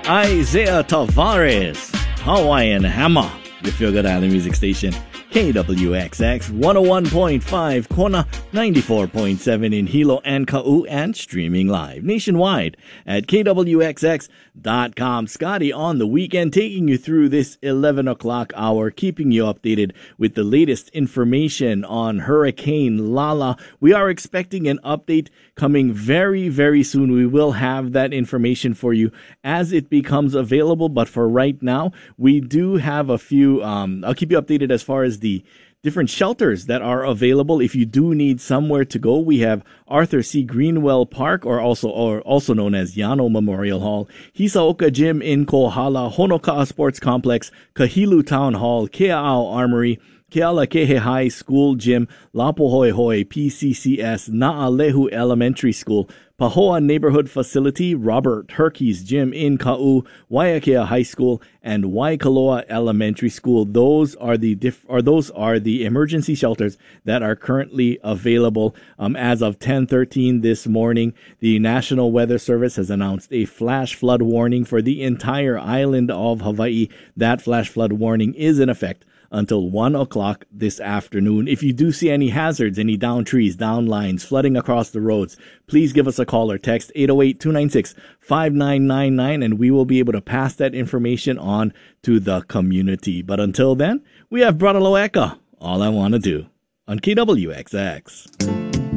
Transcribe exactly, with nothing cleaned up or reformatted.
Isaiah Tavares, Hawaiian Hammer, your Feel Good Island music station. K W X X one oh one point five Kona, ninety-four point seven in Hilo and Ka'u, and streaming live nationwide at K W X X dot com. Scotty on the weekend, taking you through this eleven o'clock hour, keeping you updated with the latest information on Hurricane Lala. We are expecting an update coming very, very soon. We will have that information for you as it becomes available. But for right now, we do have a few, um, I'll keep you updated as far as the different shelters that are available. If you do need somewhere to go, we have Arthur C. Greenwell Park, or also or also known as Yano Memorial Hall, Hisaoka Gym in Kohala, Honoka'a Sports Complex, Kahilu Town Hall, Kea'au Armory, Kealakehe High School Gym, Lapohoehoe P C C S, Na'alehu Elementary School, Pahoa Neighborhood Facility, Robert Herkey's Gym in Ka'u, Waiakea High School, and Waikoloa Elementary School. Those are the diff- or those are the emergency shelters that are currently available. Um, as of ten thirteen this morning, the National Weather Service has announced a flash flood warning for the entire island of Hawaii. That flash flood warning is in effect until one o'clock this afternoon. If you do see any hazards, any down trees, down lines, flooding across the roads, please give us a call or text eight oh eight, two nine six, five nine nine nine, and we will be able to pass that information on to the community. But until then, we have Brother Loeka, All I Want to Do, on K W X X.